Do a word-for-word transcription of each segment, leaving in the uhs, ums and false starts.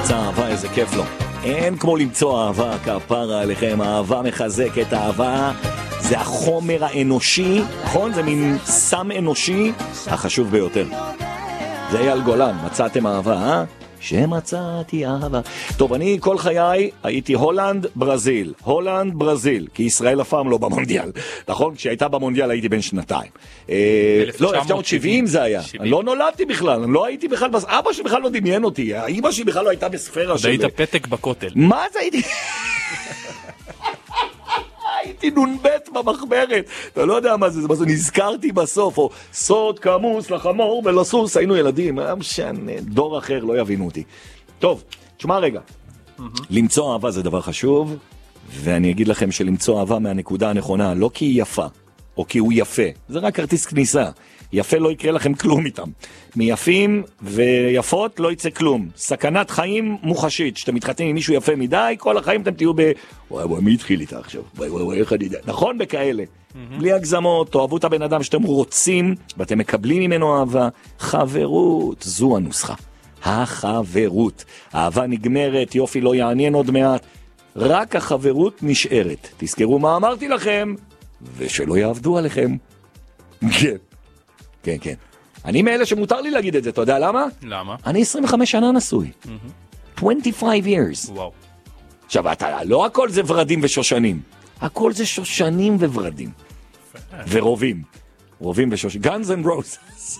מצא אהבה, איזה כיף לו. אין כמו למצוא אהבה, כפרה עליכם. אהבה מחזקת, אהבה זה החומר האנושי, נכון? זה מין סם אנושי החשוב ביותר. זה אייל גולן, מצאתם אהבה, אה? שמצאתי אהבה. טוב, אני כל חיי הייתי הולנד, ברזיל. הולנד, ברזיל. כי ישראל אף פעם לא במונדיאל. נכון? כשהייתה במונדיאל הייתי בן שנתיים. לא, אלף תשע מאות שבעים זה היה. אני לא נולדתי בכלל, אני לא הייתי בכלל, אבא שבכלל לא דמיין אותי. האמא שלי בכלל לא הייתה בספירה של... היית פתק בכותל. מה זה הייתי? הייתי נונבט במחברת. אתה לא יודע מה זה, מה זה נזכרתי בסוף, או סוד כמוס לחמור ולסוס, היינו ילדים, משנה, דור אחר לא יבינו אותי. טוב, תשמע רגע, למצוא אהבה זה דבר חשוב, ואני אגיד לכם שלמצוא אהבה מהנקודה הנכונה, לא כי היא יפה, או כי הוא יפה, זה רק כרטיס כניסה. יפה לא יקרה לכם כלום איתם. מיפים ויפות לא יצא כלום. סכנת חיים מוחשית. שאתם מתחתנים עם מישהו יפה מדי, כל החיים אתם תהיו ב... וואי וואי, מי התחיל איתה עכשיו? וואי וואי וואי, איך אני יודע? נכון? בכאלה. בלי הגזמות, תאהבו את הבן אדם שאתם רוצים, ואתם מקבלים ממנו אהבה. חברות, זו הנוסחה. החברות. אהבה נגמרת, יופי לא יעניין עוד מעט. רק החברות נשארת. תזכרו מה אמרתי לכם, ושלא יעבדו עליכם. כן. כן, כן. אני מאלה שמותר לי להגיד את זה, אתה יודע למה? למה? אני עשרים וחמש שנה נשוי. עשרים וחמש years. וואו. עכשיו, אתה, לא הכל זה ורדים ושושנים. הכל זה שושנים וורדים. ורובים. רובים ושושנים. Guns and Roses.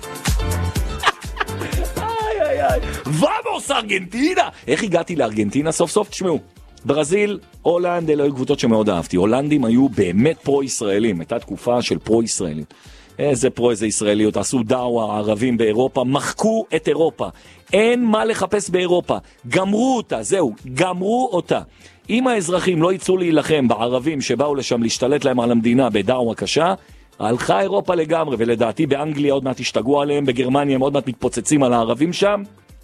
איי, איי, איי. ומוס ארגנטינה! איך הגעתי לארגנטינה סוף סוף? תשמעו. ברזיל, הולנד, אלה היו קבוצות שמאוד אהבתי. הולנדים היו באמת פרו-ישראלים. הייתה תקופה של פרו-ישראלים. איזה פרו, איזה ישראליות, עשו דאווה, הערבים באירופה, מחקו את אירופה. אין מה לחפש באירופה. גמרו אותה, זהו, גמרו אותה. אם האזרחים לא יצאו להילחם בערבים שבאו לשם להשתלט להם על המדינה בדאווה קשה, הלכה אירופה לגמרי, ולדעתי באנגליה עוד מעט השתגעו עליהם, בגרמניה הם עוד מעט מתפוצצים על הערבים שם,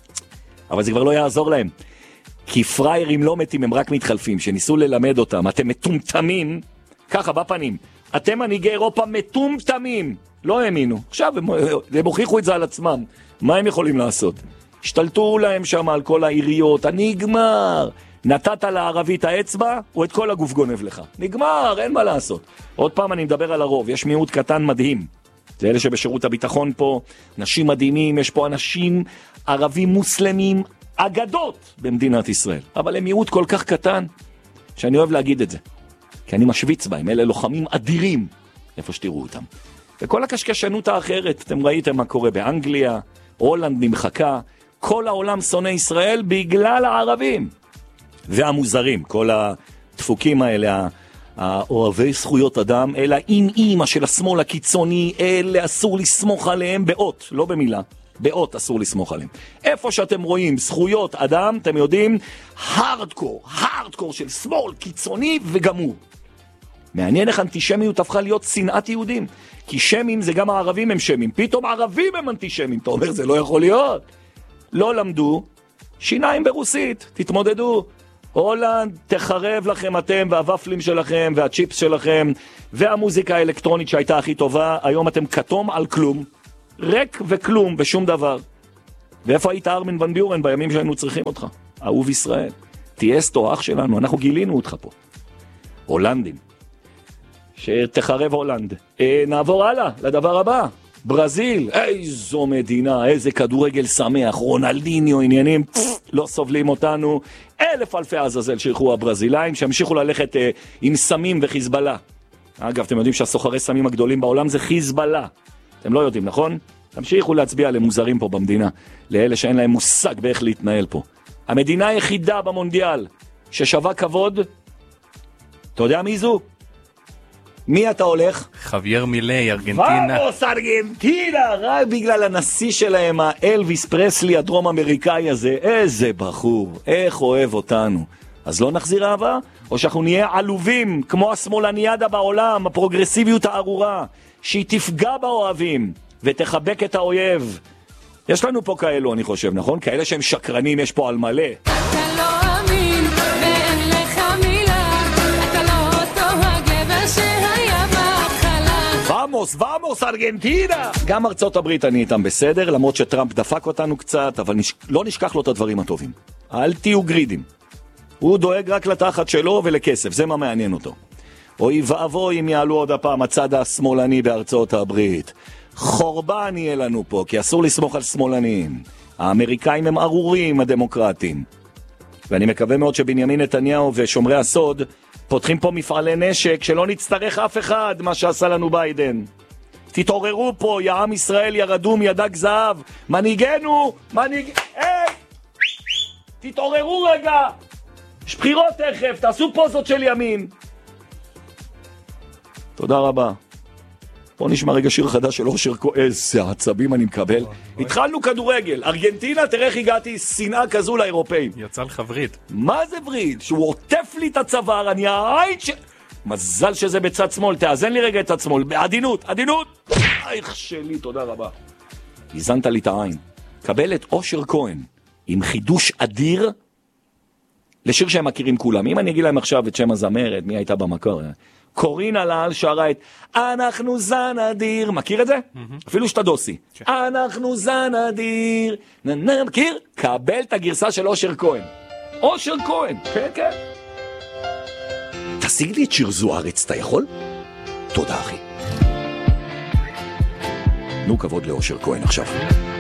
אבל זה כבר לא יעזור להם. כי פריירים לא מתים, הם רק מתחלפים, שניסו ללמד אותם, אתם מטומטמים, ככה בפנים. אתם מנהיגי אירופה מטומטמים, לא האמינו. עכשיו הם, הם הוכיחו את זה על עצמם. מה הם יכולים לעשות? השתלטו להם שם על כל העיריות, נגמר. נתת לערבית האצבע, או את כל הגוף גונב לך. נגמר, אין מה לעשות. עוד פעם אני מדבר על הרוב, יש מיעוט קטן מדהים. זה אלה שבשירות הביטחון פה, נשים מדהימים, יש פה אנשים ערבים מוסלמים, אגדות במדינת ישראל. אבל הם מיעוט כל כך קטן, שאני אוהב להגיד את זה. כי אני משוויץ בהם, אלה לוחמים אדירים, איפה שתראו אותם. וכל הקשקשנות האחרת, אתם ראיתם מה קורה באנגליה, הולנד נמחקה, כל העולם שונא ישראל בגלל הערבים. והמוזרים, כל הדפוקים האלה, האוהבי זכויות אדם, אלה עם אימא של השמאל הקיצוני, אלה אסור לסמוך עליהם באות, לא במילה. באות אסור לסמוך עליהם. איפה שאתם רואים זכויות אדם, אתם יודעים, הארדקור, הארדקור של שמאל קיצוני וגמור. מעניין איך אנטישמיות הפכה להיות שנאת יהודים. כי שמים זה גם הערבים הם שמים. פתאום הערבים הם אנטישמים. אתה אומר, זה לא יכול להיות. לא למדו. שיניים ברוסית. תתמודדו. הולנד, תחרב לכם אתם והוופלים שלכם והצ'יפס שלכם והמוזיקה האלקטרונית שהייתה הכי טובה. היום אתם כתום על כלום. ריק וכלום ושום דבר. ואיפה היית ארמן ון ביורן בימים שהיינו צריכים אותך? אהוב ישראל. תיאסטו, אח שלנו. אנחנו גילינו אותך פה. הולנדים. שתחרב הולנד. אה, נעבור הלאה, לדבר הבא. ברזיל, איזו מדינה, איזה כדורגל שמח, רונלדיניו, עניינים, פפ, לא סובלים אותנו. אלף אלפי עזאזל שילכו הברזילאים, שהמשיכו ללכת אה, עם סמים וחיזבאללה. אגב, אתם יודעים שהסוחרי סמים הגדולים בעולם זה חיזבאללה. אתם לא יודעים, נכון? תמשיכו להצביע למוזרים פה במדינה, לאלה שאין להם מושג באיך להתנהל פה. המדינה היחידה במונדיאל ששווה כבוד, אתה יודע מי זו? מי אתה הולך? חווייר מילי, ארגנטינה. ומוס ארגנטינה, רק בגלל הנשיא שלהם, האלוויס פרסלי הדרום אמריקאי הזה. איזה בחור, איך אוהב אותנו. אז לא נחזיר אהבה? או שאנחנו נהיה עלובים, כמו השמאלניאדה בעולם, הפרוגרסיביות הארורה, שהיא תפגע באוהבים ותחבק את האויב. יש לנו פה כאלו, אני חושב, נכון? כאלה שהם שקרנים, יש פה על מלא. אתה לא אמין, ואין לך מילה, אתה לא אותו הגבר שהיה בהתחלה. ומוס, ומוס, ארגנטינה! גם ארצות הברית אני איתם בסדר, למרות שטראמפ דפק אותנו קצת, אבל נש... לא נשכח לו את הדברים הטובים. אל תהיו גרידים. הוא דואג רק לתחת שלו ולכסף, זה מה מעניין אותו. אוי ואבוי אם יעלו עוד הפעם הצד השמאלני בארצות הברית. חורבן יהיה לנו פה, כי אסור לסמוך על שמאלנים. האמריקאים הם ארורים, הדמוקרטים. ואני מקווה מאוד שבנימין נתניהו ושומרי הסוד פותחים פה מפעלי נשק שלא נצטרך אף אחד מה שעשה לנו ביידן. תתעוררו פה, יא עם ישראל ירדו מידק זהב. מנהיגנו, מנהיג... היי! תתעוררו רגע! יש בחירות תכף, תעשו פוזות של ימין. תודה רבה. בוא נשמע רגע שיר חדש של אושר כהן. איזה עצבים אני מקבל. התחלנו כדורגל. ארגנטינה, תראה איך הגעתי, שנאה כזו לאירופאים. יצא לך וריד. מה זה וריד? שהוא עוטף לי את הצוואר, אני העית ש... מזל שזה בצד שמאל, תאזן לי רגע את הצד שמאל. בעדינות, עדינות! איך שלי, תודה רבה. הזנת לי את העין. קבל את אושר כהן עם חידוש אדיר לשיר שהם מכירים כולם. אם אני אגיד להם עכשיו את שם הזמרת, מי הייתה במקור? קורין הלל שרה את אנחנו זן אדיר. מכיר את זה? אפילו שאתה דוסי. אנחנו זן אדיר. ננה, מכיר? קבל את הגרסה של אושר כהן. אושר כהן, כן, כן. תשיג לי את שיר זוארץ, אתה יכול? תודה אחי. נו כבוד לאושר כהן עכשיו.